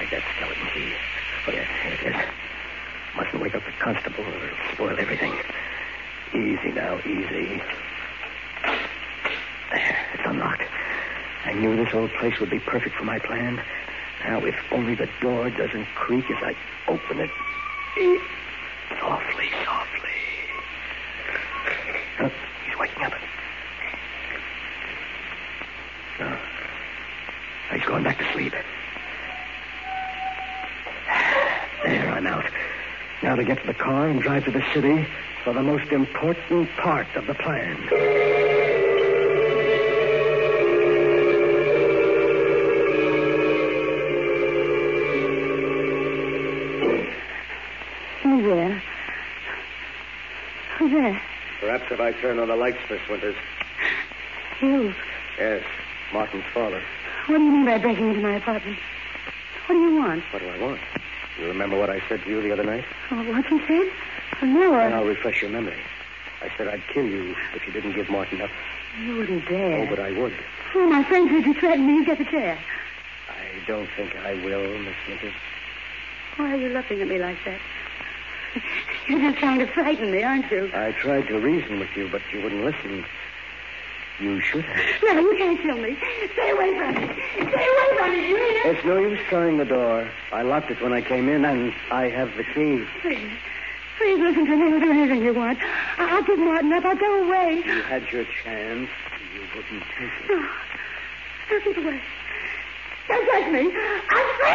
hide that skeleton key. Oh, yeah, here it is. Mustn't wake up the constable or it'll spoil everything. Easy now, easy. There, it's unlocked. I knew this old place would be perfect for my plan. Now, if only the door doesn't creak as I open it. Softly, softly. Oh, he's waking up. No. He's going back to sleep. There, I'm out. Now to get to the car and drive to the city for the most important part of the plan. Who's there? Who's there? Perhaps if I turn on the lights, Miss Winters. You. Yes, Martin's father. What do you mean by breaking into my apartment? What do you want? What do I want? You remember what I said to you the other night? Oh, what you said? Oh, no, Then I'll refresh your memory. I said I'd kill you if you didn't give Martin up. You wouldn't dare. Oh, but I would. Oh, my friend said you threatened me. You get the chair. I don't think I will, Miss Winters. Why are you looking at me like that? You're just trying to frighten me, aren't you? I tried to reason with you, but you wouldn't listen. You should have. No, you can't kill me. Stay away from me. Stay away from me, you hear? It's no use trying the door. I locked it when I came in, and I have the key. Please. Please listen to me. I'll do anything you want. I'll give Martin up. I'll go away. You had your chance. You wouldn't take it. No. Don't get away. Don't touch me. I'm free.